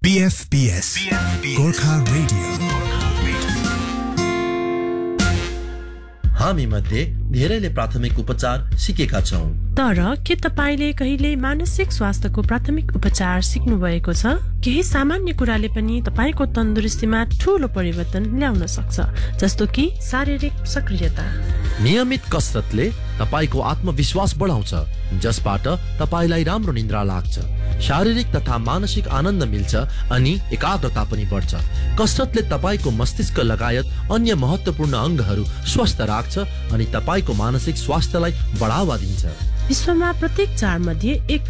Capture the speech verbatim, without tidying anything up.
B F P S Gorkha radio. हामी मध्ये धेरैले प्राथमिक उपचार सिकेका छौं, तर के तपाईले कहिले मानसिक स्वास्थ्यको प्राथमिक उपचार सिक्नु भएको छ? केही सामान्य कुराले पनि तपाईको तन्दुरुस्तीमा ठूलो परिवर्तन ल्याउन सक्छ, जस्तो कि शारीरिक सक्रियता। नियमित कसरतले तपाईको आत्मविश्वास बढाउँछ, जसबाट तपाईलाई राम्रो निद्रा लाग्छ, शारीरिक तथा मानसिक आनन्द मिल्छ अनि एकाग्रता पनि बढ्छ। कसरतले तपाईको मस्तिष्क लगायत अन्य महत्त्वपूर्ण अङ्गहरू स्वस्थ राख्छ अनि तपाईको मानसिक स्वास्थ्यलाई बढावा दिन्छ। विश्वमा प्रत्येक चार मध्ये एक